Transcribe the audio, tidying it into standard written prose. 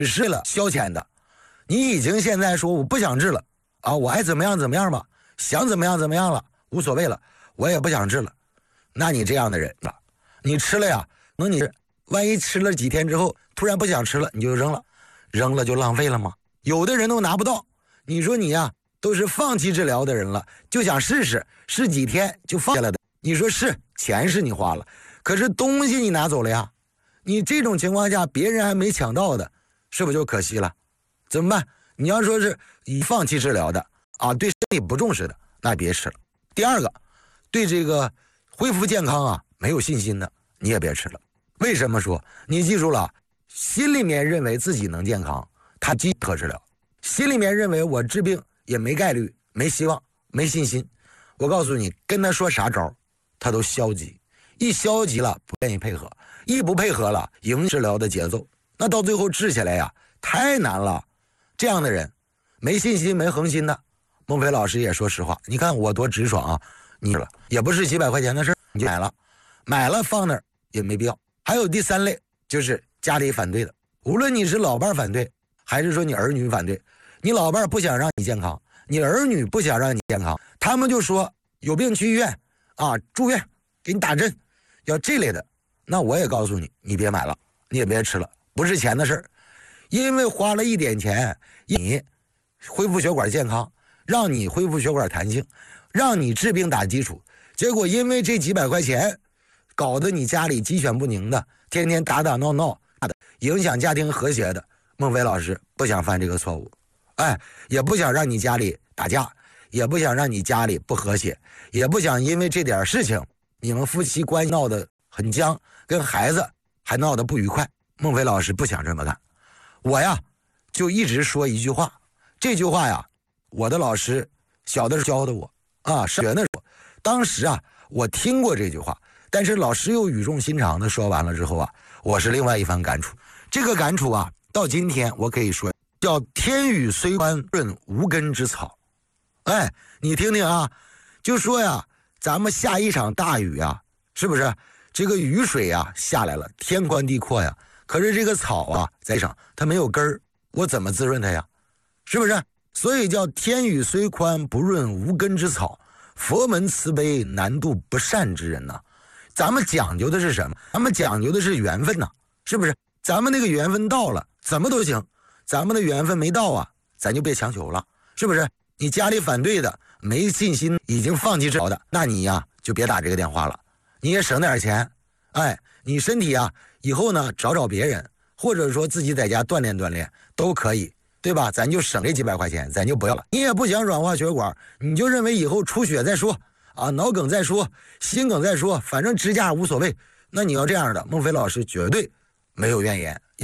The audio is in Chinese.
是了消遣的，你已经现在说我不想治了啊，我爱怎么样怎么样吧，想怎么样怎么样了，无所谓了，我也不想治了。那你这样的人了，你吃了呀，你万一吃了几天之后突然不想吃了，你就扔了，扔了就浪费了吗？有的人都拿不到，你说你呀都是放弃治疗的人了，就想试试几天就放下了的。你说是钱是你花了，可是东西你拿走了呀，你这种情况下别人还没抢到的，是不是就可惜了？怎么办？你要说是以放弃治疗的啊，对身体不重视的，那别吃了。第二个，对这个恢复健康啊没有信心的，你也别吃了。为什么说？你记住了，心里面认为自己能健康，他即可治疗；心里面认为我治病也没概率、没希望、没信心，我告诉你，跟他说啥招，他都消极。一消极了，不愿意配合；一不配合了，影响治疗的节奏，那到最后治起来呀，太难了。这样的人，没信心、没恒心的，孟非老师也说实话，你看我多直爽啊！你了也不是几百块钱的事，你就买了放那儿也没必要。还有第三类，就是家里反对的，无论你是老伴反对，还是说你儿女反对，你老伴不想让你健康，你儿女不想让你健康，他们就说有病去医院啊，住院给你打针，要这类的，那我也告诉你，你别买了，你也别吃了，不是钱的事儿，因为花了一点钱，你恢复血管健康，让你恢复血管弹性，让你治病打基础，结果因为这几百块钱，搞得你家里鸡犬不宁的，天天打打闹闹的，影响家庭和谐的。孟非老师不想犯这个错误，也不想让你家里打架，也不想让你家里不和谐，也不想因为这点事情你们夫妻关系闹得很僵，跟孩子还闹得不愉快。孟非老师不想这么干，我呀就一直说一句话，这句话呀，我的老师小的时候教的我啊，上学的时候，当时啊我听过这句话，但是老师又语重心长的说完了之后啊，我是另外一番感触。这个感触啊，到今天我可以说叫天雨虽宽润无根之草。你听听啊，就说呀，咱们下一场大雨啊，是不是这个雨水啊下来了，天宽地阔呀，可是这个草啊在上它没有根儿，我怎么滋润它呀？是不是？所以叫天雨虽宽不润无根之草，佛门慈悲难渡不善之人呐。咱们讲究的是什么？咱们讲究的是缘分呐，是不是？咱们那个缘分到了，怎么都行；咱们的缘分没到啊，咱就别强求了，是不是？你家里反对的、没信心、已经放弃治疗的，那你呀就别打这个电话了，你也省点钱。你身体啊，以后呢找别人，或者说自己在家锻炼锻炼都可以，对吧？咱就省这几百块钱，咱就不要了。你也不想软化血管，你就认为以后出血再说啊，脑梗再说，心梗再说，反正支架无所谓。那你要这样的，孟非老师绝对没有怨言。